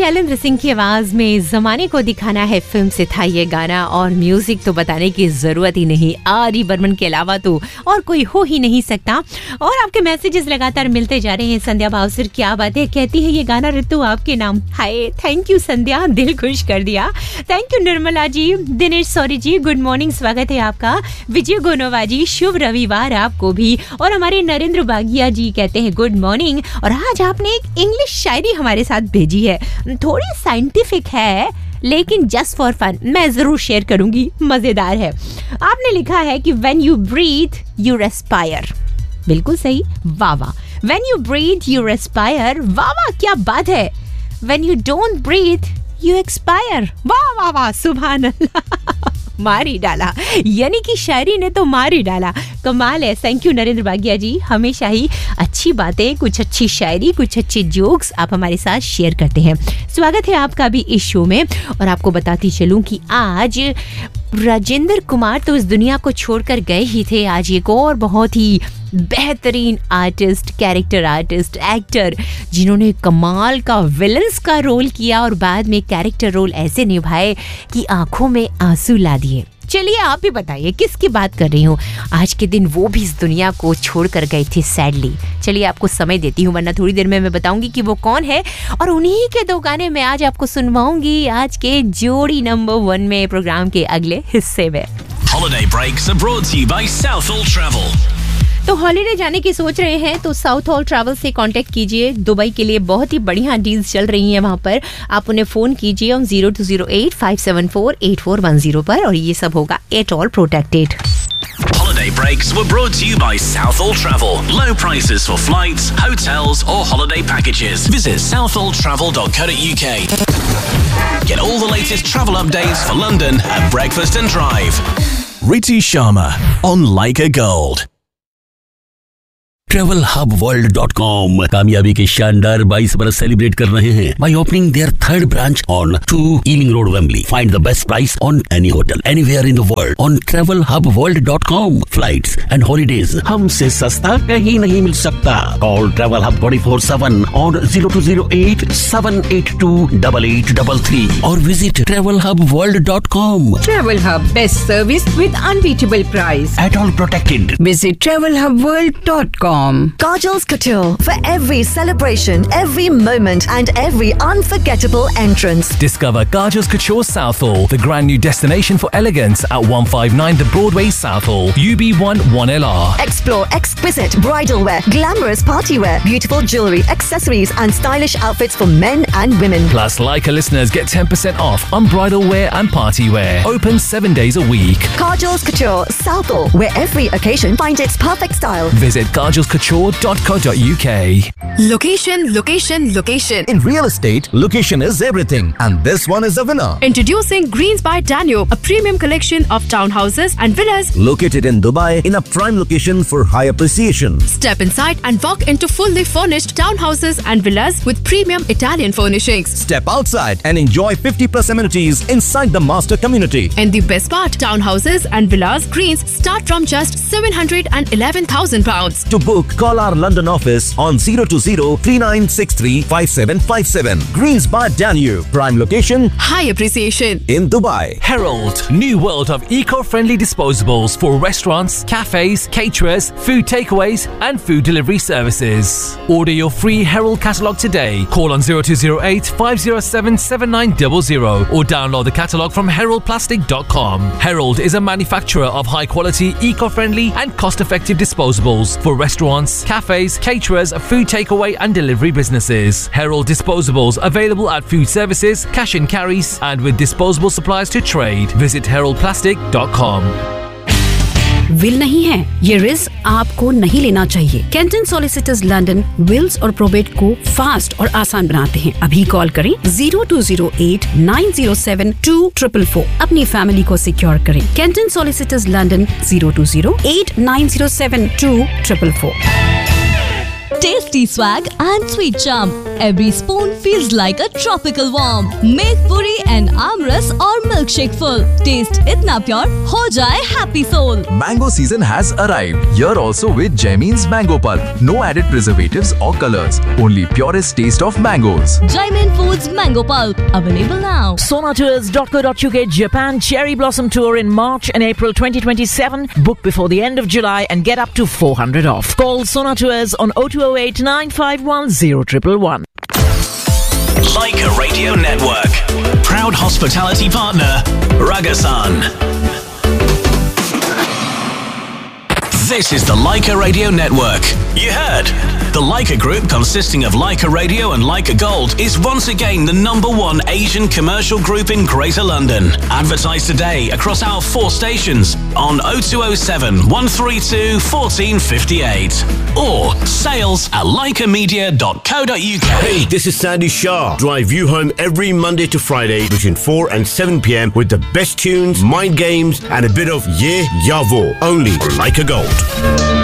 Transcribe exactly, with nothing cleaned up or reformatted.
शैलेंद्र सिंह की आवाज में जमाने को दिखाना है फिल्म से था ये गाना, और म्यूजिक तो बताने की जरूरत ही नहीं, आर डी बर्मन के अलावा तो और कोई हो ही नहीं सकता। और आपके मैसेजेस लगातार मिलते जा रहे हैं। संध्या भावसर क्या बात है, कहती है ये गाना ऋतु आपके नाम। हाय, थैंक यू संध्या, दिल खुश कर दिया। Thank you Nirmala ji, Dinesh sorry ji, good morning, स्वागत है आपका। विजय गोनोवा जी, शुभ रविवार आपको भी। और हमारे नरेंद्र बागिया जी कहते हैं गुड मॉर्निंग। और आज आपने एक इंग्लिश शायरी हमारे साथ भेजी है, थोड़ी साइंटिफिक है लेकिन जस्ट फॉर फन मैं जरूर शेयर करूंगी, मजेदार है। आपने लिखा है कि when you breathe you respire. बिल्कुल सही, वाह वाह। When you breathe you respire, वाह वाह, क्या बात है। When you don't breathe you expire, वाह वाह वाह, सुभान अल्लाह, मार ही डाला, यानी कि शायरी ने तो मार ही डाला। कमाल है। थैंक यू नरेंद्र बागिया जी, हमेशा ही अच्छी बातें, कुछ अच्छी शायरी, कुछ अच्छे जोक्स आप हमारे साथ शेयर करते हैं। स्वागत है आपका भी इस शो में। और आपको बताती चलूं कि आज राजेंद्र कुमार तो इस दुनिया को छोड़कर गए ही थे। आज एक और बहुत ही बेहतरीन आर्टिस्ट, कैरेक्टर आर्टिस्ट, एक्टर, जिन्होंने कमाल का विलन्स का रोल किया और बाद में कैरेक्टर रोल ऐसे निभाए कि आंखों में आंसू ला दिए। चलिए आप ही बताइए किसकी बात कर रही हूँ। आज के दिन वो भी इस दुनिया को छोड़कर गए थे सैडली। चलिए आपको समय देती हूँ, वरना थोड़ी देर में मैं बताऊंगी कि वो कौन है। और उन्हीं के दो गाने मैं आज आपको सुनवाऊंगी आज के जोड़ी नंबर वन में, प्रोग्राम के अगले हिस्से में। Holiday breaks are brought to you by Southall Travel. तो हॉलीडे जाने की सोच रहे हैं तो साउथ हॉल ट्रैवल से कांटेक्ट कीजिए। दुबई के लिए बहुत ही बढ़िया डील्स चल रही हैं वहां पर। आप उन्हें फोन कीजिए on zero to zero eight five seven four eight four one zero पर, और ये सब होगा at all protected. Holiday breaks were brought to you by Southall Travel. Low prices for flights, hotels or holiday packages. Visit southall travel dot co dot u k. Get all the latest travel updates for London at breakfast and drive. Ritu Sharma on Leica Gold. Travel hub world dot com कामयाबी के शानदार बाईस बरस celebrate कर रहे हैं by opening their third branch on to Ealing Road, Wembley. Find the best price on any hotel anywhere in the world on travel hub world dot com. Flights and holidays हमसे सस्ता कहीं नहीं मिल सकता. Call Travel Hub twenty-four seven on zero two zero eight seven eight two eight eight three three or visit travel hub world dot com. Travel Hub, best service with unbeatable price. At all protected. Visit travel hub world dot com. Kajal's Couture, for every celebration, every moment and every unforgettable entrance. Discover Kajal's Couture Southall, the grand new destination for elegance at one fifty-nine The Broadway, Southall, U B one one L R. Explore exquisite bridal wear, glamorous party wear, beautiful jewelry, accessories and stylish outfits for men and women. Plus, Leica listeners get ten percent off on bridal wear and party wear. Open seven days a week. Kajal's Couture Southall, where every occasion finds its perfect style. Visit kajals couture dot co dot u k. Location, location, location. In real estate, location is everything, and this one is a winner. Introducing Greens by Danube, a premium collection of townhouses and villas Located in Dubai in a prime location for high appreciation. Step inside and walk into fully furnished townhouses and villas with premium Italian furnishings. Step outside and enjoy fifty plus amenities inside the master community. And the best part, townhouses and villas Greens start from just seven hundred eleven thousand pounds. To book, call our London office on zero two zero three nine six three five seven five seven. Greens by Danube, prime location, High appreciation. in Dubai. Herald, new world of eco-friendly disposables for restaurants, cafes, caterers, food takeaways and food delivery services. Order your free Herald catalogue today. Call on zero two zero eight five zero seven seven nine zero zero or download the catalogue from herald plastic dot com. Herald is a manufacturer of high-quality, eco-friendly and cost-effective disposables for restaurants, cafes, caterers, food takeaway and delivery businesses. Herald disposables available at food services, cash and carries and with disposable supplies to trade. Visit herald plastic dot com. Will नहीं है, ये risk आपको नहीं लेना चाहिए। Canton solicitors London Wills और probate को fast और आसान बनाते हैं। अभी कॉल करें zero two zero eight nine zero seven two four four four। अपनी फैमिली को सिक्योर करें। Canton solicitors London zero two zero eight nine zero seven two four four four। Tasty swag and sweet charm. Every spoon feels like a tropical warm. Make puri and amras or milkshake full. Taste itna pure, ho jaye happy soul. Mango season has arrived. Here also with Jaimin's Mango Pulp. No added preservatives or colors. Only purest taste of mangoes. Jaimin Foods Mango Pulp. Available now. Sonatours dot co dot uk Japan Cherry Blossom Tour in March and April twenty twenty-seven. Book before the end of July and get up to four hundred off. Call Sonatours on oh two oh eight, nine five one, oh one one one. Leica Radio Network. Proud hospitality partner, Ragasan. This is the Leica Radio Network. You heard. The Leica Group, consisting of Leica Radio and Leica Gold, is once again the number one Asian commercial group in Greater London. Advertise today across our four stations on oh two oh seven, one three two, one four five eight or sales at leica media dot co dot uk. Hey, this is Sandy Shah. Drive you home every Monday to Friday between four and seven p.m. with the best tunes, mind games, and a bit of Ye Yavo. Only on Leica Gold.